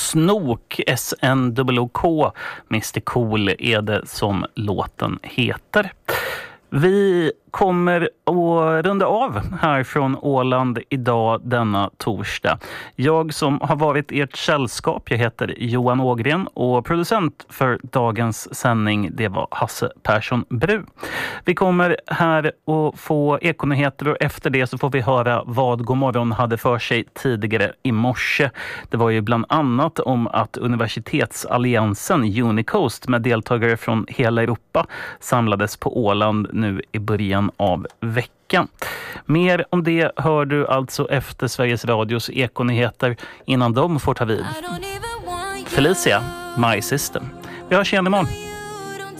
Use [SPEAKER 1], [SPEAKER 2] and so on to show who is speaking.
[SPEAKER 1] Snook, SNOOK, Mr Cool är det som låten heter. Vi kommer att runda av här från Åland idag denna torsdag. Jag som har varit ert sällskap, jag heter Johan Ågren och producent för dagens sändning, det var Hasse Persson Bru. Vi kommer här att få ekonyheter och efter det så får vi höra vad Godmorgon hade för sig tidigare i morse. Det var ju bland annat om att universitetsalliansen Unicoast med deltagare från hela Europa samlades på Åland nu i början av veckan. Mer om det hör du alltså efter Sveriges Radios ekonyheter innan de får ta vid. Felicia, My System. Vi hörs igen imorgon.